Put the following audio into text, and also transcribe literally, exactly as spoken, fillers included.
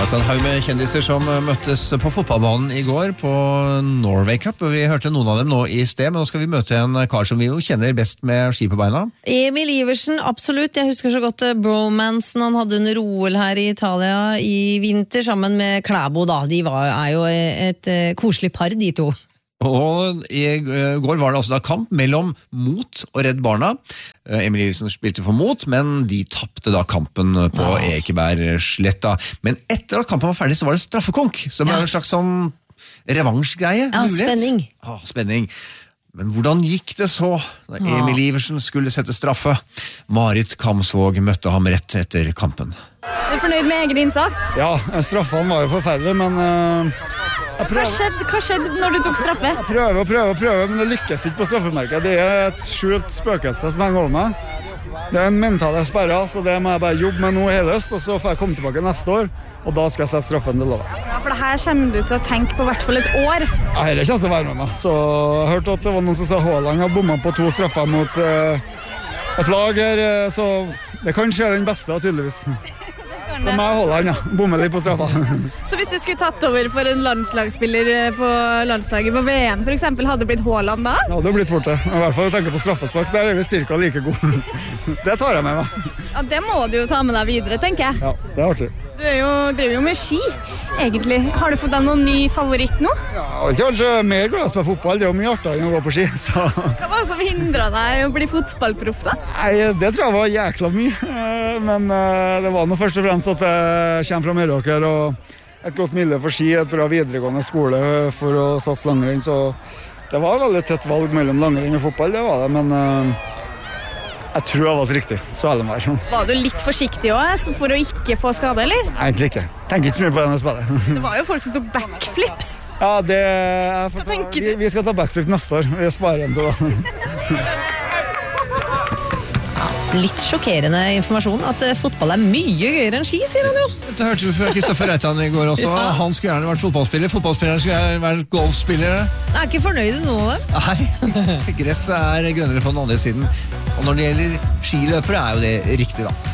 Altså en haug med kjendiser som møttes på fotballbanen i går på Norway Cup, og vi hørte noen av dem nå i sted, men nå skal vi møte en kar som vi jo kjenner best med ski på beina. Emil Iversen, absolutt. Jeg husker så godt bromansen han hadde under O L her i Italia i vinter sammen med Klæbo da. De var, er jo et koselig par, de to. Og i går var det altså da kamp mellom Mot og Redd Barna. Emil Iversen spilte for Mot, men de tappte da kampen på ja. Ekebergsletta. Men etter at kampen var ferdig, så var det straffekonk, som ja. er en slags sånn revansjgreie. Ja, spenning. Ah, spenning. Men hvordan gikk det så da Emil Iversen skulle sette straffe? Marit Kamsvåg møtte ham rett etter kampen. Er du fornøyd med egen innsats? Ja, straffen var jo forferdelig, men... Uh... Hva skjedde, hva skjedde når du tok straffe? Jeg prøver og prøver og prøver, men det lykkes ikke på straffemerket. Det er et skjult spøkelse som henger over meg. Det er en mentale sperre, så det må jeg bare jobbe med nå hele høst, og så får jeg komme tilbake neste år, og da skal jeg sette straffen til lov. Ja, for det her kommer du til å tenke på hvert fall et år. Ja, her er ikke å være med meg. Så jeg hørte at det var noen som sa Haaland har bommet på to straffer mot uh, et lag her, så det kan skje den beste, tydeligvis. Som jeg holder han, ja. Bommer litt på straffa. Så hvis du skulle tatt over for en landslagsspiller på landslaget på V M, for eksempel, hadde det blitt Haaland da? Ja, det hadde blitt fort det. I hvert fall å tenke på straffespark, der er vi cirka like god. Det tar jeg med meg. Ja, det må du jo ta med deg videre, tenker jeg. Ja, det er artig. Du er jo, driver jo med ski, egentlig. Har du fått deg noen ny favoritt nå? Ja, jeg har ikke vært mer glad på fotball. Det er jo mye artig enn å gå på ski, så... Hva var det som hindret deg å bli fotballproff da? Nei, det tror jeg var jækla mye. Men det var nå først og fremst at jeg kommer fra Meråker og et godt miljø for ski, et bra videregående skole for å satse langrenn, så det var et veldig tett valg mellom langrenn og fotball, det var det, men jeg tror jeg valgte riktig, så er det mer. Var du litt forsiktig også, for å ikke få skade, eller? Egentlig ikke. Tenker ikke så mye på denne spillet. Det var jo folk som tok backflips. Ja, det er... Vi, vi skal ta backflip neste år, vi sparer en til da. Litt sjokkerende informasjon at fotball er mye gøyere enn ski, sier han jo. Dette hørte vi fra Kristoffer Reitan i går også. Ja. Han skulle gjerne vært fotballspiller. Fotballspilleren skulle gjerne vært golfspiller. Jeg er ikke fornøyd i noe av dem. Nei, gresset er grønnere på den andre siden. Og når det gjelder skiløpere er jo det riktig da.